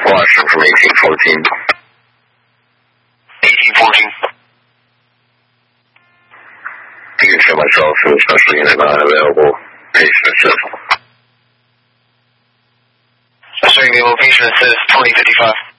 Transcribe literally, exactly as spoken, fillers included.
Washington from eighteen fourteen. eighteen fourteen. You can show myself to a special unit not available. Patient assist. I'm showing the location that says twenty fifty-five.